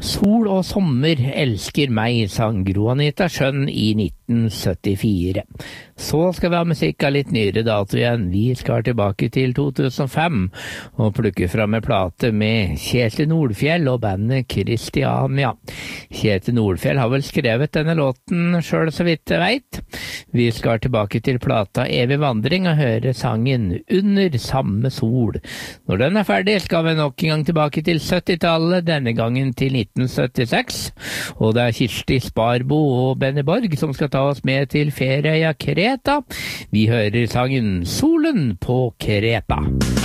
Sol og sommer elsker meg, sang Gro Anita Schjønn i 1974. Så skal vi ha musikk av litt nyere dato igjen. Vi skal tilbake til 2005 og plukke fram en plate med Kjetil Nordfjell og bandet Christiania. Kjetil Nordfjell har vel skrevet denne låten selv så vidt jeg vet. Vi skal tilbake til plata Evig vandring og høre sangen Under samme sol. Når den er ferdig skal vi nok en gang tilbake til 70-tallet, denne gangen til 1976. Og det er Kirsti Sparbo og Benny Borg som skal ta oss med til ferieøya Kreta. Vi hører sangen Solen på Kreta.